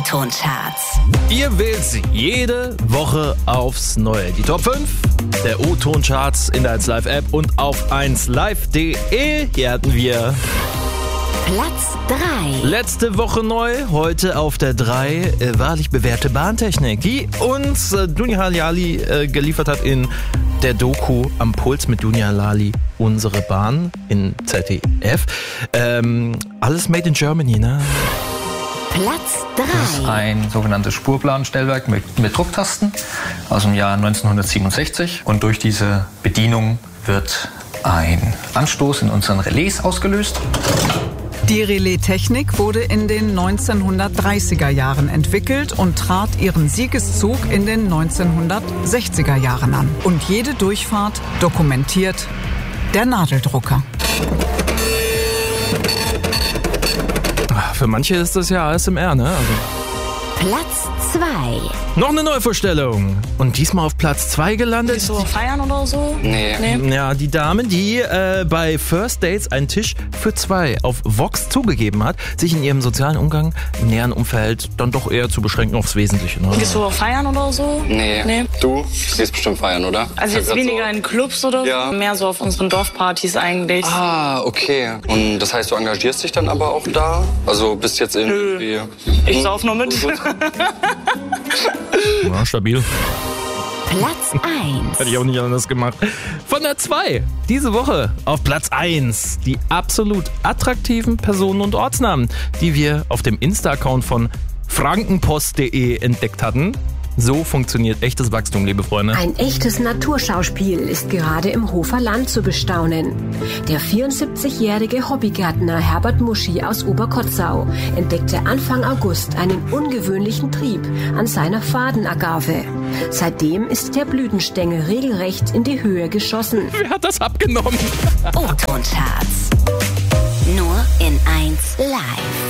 O-Ton-Charts. Ihr wählt sie jede Woche aufs Neue. Die Top 5 der O-Ton-Charts in der 1 Live App und auf 1live.de. Hier hatten wir Platz 3. letzte Woche neu, heute auf der 3 wahrlich bewährte Bahntechnik, die uns Dunja Halali geliefert hat in der Doku Am Puls mit Dunja Halali, unsere Bahn in ZDF. Alles made in Germany, ne? Platz 3. Das ist ein sogenanntes Spurplanstellwerk mit Drucktasten aus dem Jahr 1967. Und durch diese Bedienung wird ein Anstoß in unseren Relais ausgelöst. Die Relaistechnik wurde in den 1930er Jahren entwickelt und trat ihren Siegeszug in den 1960er Jahren an. Und jede Durchfahrt dokumentiert der Nadeldrucker. Für manche ist das ja ASMR, ne? Platz 2. Noch eine Neuvorstellung. Und diesmal auf Platz 2 gelandet. So feiern oder so? Nee. Ja, die Dame, die bei First Dates einen Tisch für 2 auf Vox zugegeben hat, sich in ihrem sozialen Umgang im näheren Umfeld dann doch eher zu beschränken aufs Wesentliche. Ne? Gehst du feiern oder so? Nee. Du gehst bestimmt feiern, oder? Also jetzt weniger so in Clubs oder so? Ja. Mehr so auf unseren Dorfpartys eigentlich. Ah, okay. Und das heißt, du engagierst dich dann aber auch da? Also bist jetzt irgendwie... Ich sauf nur mit. Ja, stabil. Platz 1. Hätte ich auch nicht anders gemacht. Von der 2. Diese Woche auf Platz 1. Die absolut attraktiven Personen- und Ortsnamen, die wir auf dem Insta-Account von frankenpost.de entdeckt hatten. So funktioniert echtes Wachstum, liebe Freunde. Ein echtes Naturschauspiel ist gerade im Hofer Land zu bestaunen. Der 74-jährige Hobbygärtner Herbert Muschi aus Oberkotzau entdeckte Anfang August einen ungewöhnlichen Trieb an seiner Fadenagave. Seitdem ist der Blütenstängel regelrecht in die Höhe geschossen. Wer hat das abgenommen? O-Ton-Charts. Nur in 1 Live.